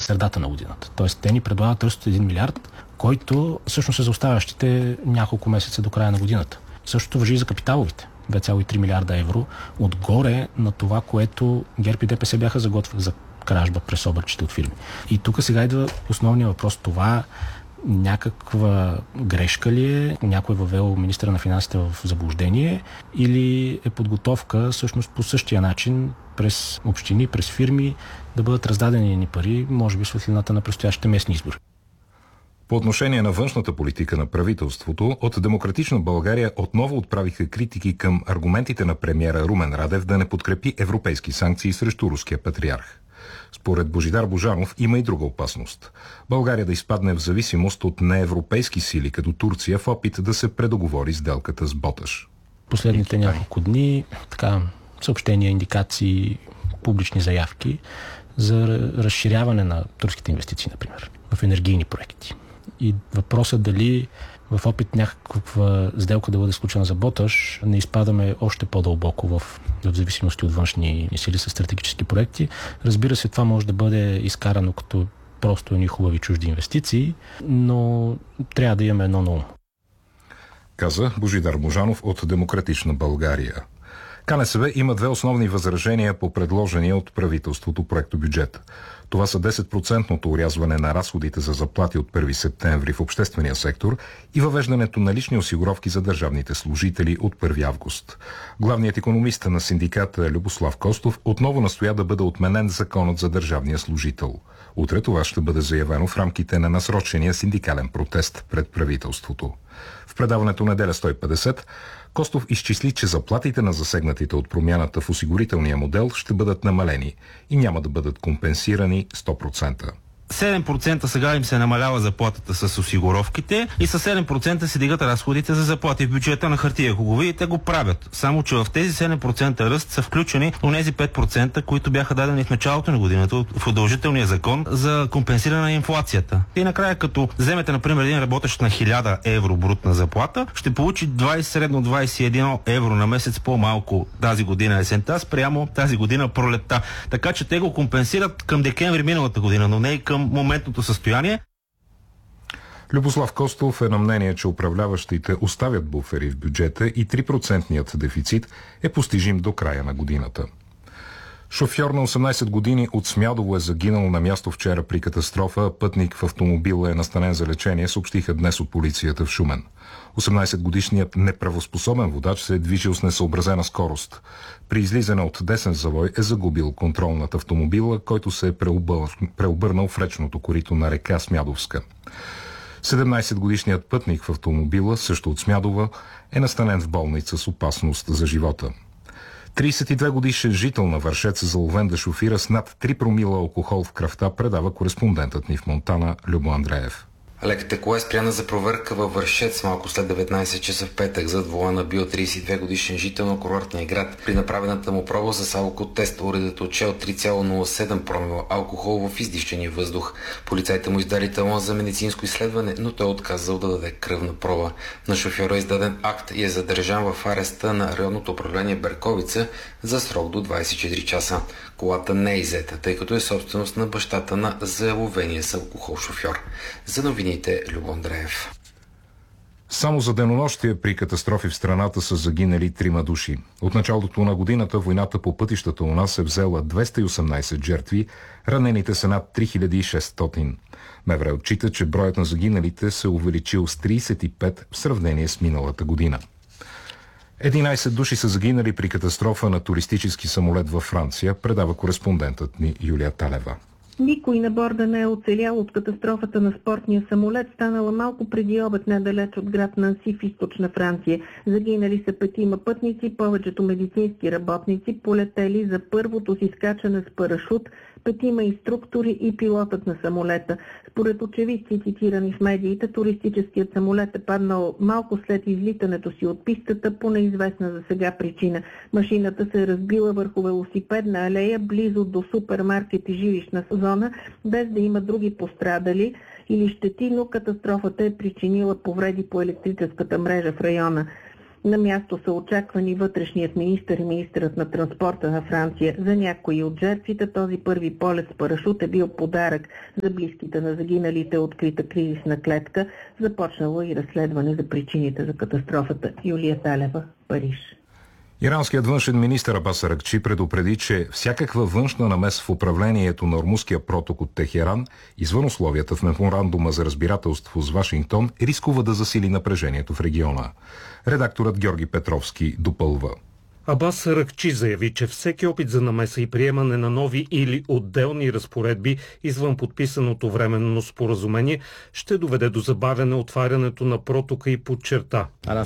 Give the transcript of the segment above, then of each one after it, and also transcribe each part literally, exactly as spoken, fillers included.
средата на годината. Тоест, те ни предлагат ръст от един милиард, който всъщност е за оставащите няколко месеца до края на годината. Същото важи и за капиталовите. две цяло и три милиарда евро, отгоре на това, което ГЕРБ и ДПС бяха заготвили за кражба през обърчите от фирми. И тук сега идва основният въпрос. Това някаква грешка ли е, някой е въвел министъра на финансите в заблуждение или е подготовка всъщност по същия начин през общини, през фирми да бъдат раздадени ни пари, може би светлината на предстоящите местни избори. По отношение на външната политика на правителството, от Демократична България отново отправиха критики към аргументите на премиера Румен Радев да не подкрепи европейски санкции срещу руския патриарх. Според Божидар Божанов има и друга опасност. България да изпадне в зависимост от неевропейски сили, като Турция, в опит да се предоговори сделката с Боташ. Последните няколко дни така, съобщения, индикации, публични заявки за разширяване на турските инвестиции, например, в енергийни проекти. И въпросът дали в опит някаква сделка да бъде сключена за Боташ, не изпадаме още по-дълбоко в, в зависимости от външни сили с стратегически проекти. Разбира се, това може да бъде изкарано като просто едни хубави чужди инвестиции, но трябва да имаме едно на ум. Каза Божидар Божанов от Демократична България. КНСБ има две основни възражения по предложения от правителството проектобюджет. Това са десет процентно урязване на разходите за заплати от първи септември в обществения сектор и въвеждането на лични осигуровки за държавните служители от първи август. Главният икономист на синдиката Любослав Костов отново настоя да бъде отменен законът за държавния служител. Утре това ще бъде заявено в рамките на насрочения синдикален протест пред правителството. В предаването Неделя сто и петдесет Костов изчисли, че заплатите на засегнатите от промяната в осигурителния модел ще бъдат намалени и няма да бъдат компенсирани сто процента. седем процента сега им се намалява заплатата с осигуровките и с седем процента се дигат разходите за заплати в бюджета на хартия. Ако го видите, го правят. Само че в тези седем процента ръст са включени онези пет процента, които бяха дадени в началото на годината в удължителния закон за компенсиране на инфлацията. И накрая, като вземете, например, един работещ на хиляда евро брутна заплата, ще получи двайсет, средно двайсет и едно евро на месец по-малко тази година есента, спрямо тази година пролетта. Така че те го компенсират към декември миналата година, но не и към моментното състояние. Любослав Костов е на мнение, че управляващите оставят буфери в бюджета и три процентният дефицит е постижим до края на годината. Шофьор на осемнайсет години от Смядово е загинал на място вчера при катастрофа. Пътник в автомобила е настанен за лечение, съобщиха днес от полицията в Шумен. осемнайсетгодишният неправоспособен водач се е движил с несъобразена скорост. При излизане от десен завой е загубил контрол над автомобила, който се е преобърнал в речното корито на река Смядовска. седемнайсетгодишният пътник в автомобила, също от Смядова, е настанен в болница с опасност за живота. трийсет и две годишен жител на Вършец, заловен да шофира с над три промила алкохол в кръвта, предава кореспондентът ни в Монтана Любо Андреев. Леката кола е спряна за проверка във Вършец малко след деветнайсет часа в петък. Зад волана бил трийсет и две годишен жител на курортния град. При направената му проба с алкотест уредът отчел три цяло нула седем промила алкохол в издишания въздух. Полицайите му издали талон за медицинско изследване, но той е отказал да даде кръвна проба. На шофьора е издаден акт и е задържан в ареста на районното управление Берковица за срок до двайсет и четири часа. Колата не е иззета, тъй като е собственост на бащата на заловения с алкохол шофьор. За новините Любо Андреев. Само за денонощие при катастрофи в страната са загинали трима души. От началото на годината войната по пътищата у нас е взела двеста и осемнайсет жертви, ранените са над три хиляди и шестстотин. МВР отчита, че броят на загиналите се увеличил с трийсет и пет в сравнение с миналата година. единайсет души са загинали при катастрофа на туристически самолет във Франция, предава кореспондентът ни Юлия Талева. Никой на борда не е оцелял от катастрофата на спортния самолет, станала малко преди обед недалеч от град Нанси в източна Франция. Загинали са петима пътници, повечето медицински работници, полетели за първото си скачане с парашут, петима инструктори и пилотът на самолета. Според очевидци, цитирани в медиите, туристическият самолет е паднал малко след излитането си от пистата по неизвестна за сега причина. Машината се е разбила върху велосипедна алея близо до супермаркет и жилищна зона, без да има други пострадали или щети, но катастрофата е причинила повреди по електрическата мрежа в района. На място са очаквани вътрешният министър и министърът на транспорта на Франция. За някои от жертвите този първи полет с парашут е бил подарък за близките на загиналите, открита кризисна клетка. Започнало и разследване за причините за катастрофата. Юлия Талева, Париж. Иранският външен министър Абас Аракчи предупреди, че всякаква външна намес в управлението на Ормузския проток от Техеран, извън условията в меморандума за разбирателство с Вашингтон, рискува да засили напрежението в региона. Редакторът Георги Петровски допълва. Абас Аракчи заяви, че всеки опит за намеса и приемане на нови или отделни разпоредби извън подписаното временно споразумение ще доведе до забавяне отварянето на протока и подчерта.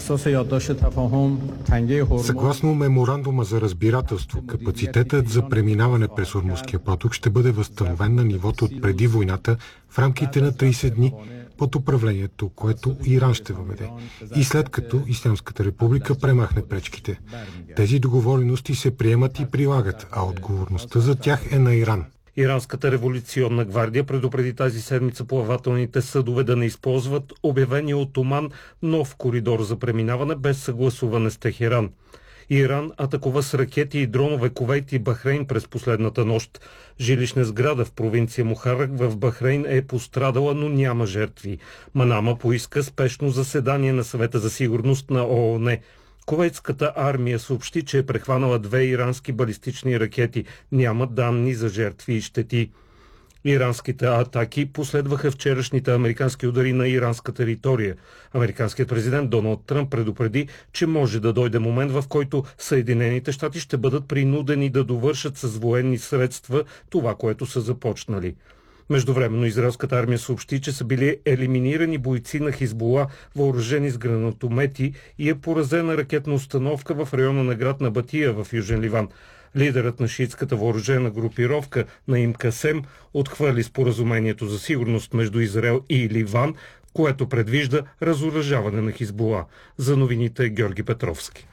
Съгласно меморандума за разбирателство, капацитетът за преминаване през Ормузския проток ще бъде възстановен на нивото от преди войната в рамките на трийсет дни под управлението, което Иран ще въведе, и след като Ислямската република премахне пречките. Тези договорености се приемат и прилагат, а отговорността за тях е на Иран. Иранската революционна гвардия предупреди тази седмица плавателните съдове да не използват обявения от Оман нов коридор за преминаване без съгласуване с Техеран. Иран атакува с ракети и дронове Кувейт и Бахрейн през последната нощ. Жилищна сграда в провинция Мухарак в Бахрейн е пострадала, но няма жертви. Манама поиска спешно заседание на Съвета за сигурност на ООН. Кувейтската армия съобщи, че е прехванала две ирански балистични ракети. Няма данни за жертви и щети. Иранските атаки последваха вчерашните американски удари на иранска територия. Американският президент Доналд Тръмп предупреди, че може да дойде момент, в който Съединените щати ще бъдат принудени да довършат с военни средства това, което са започнали. Междувременно израелската армия съобщи, че са били елиминирани бойци на Хизбула, въоръжени с гранатомети, и е поразена ракетна установка в района на град Набатия в Южен Ливан. Лидерът на шиитската въоръжена групировка Наим Касем отхвърли споразумението за сигурност между Израел и Ливан, което предвижда разоръжаване на Хизбула. За новините Георги Петровски.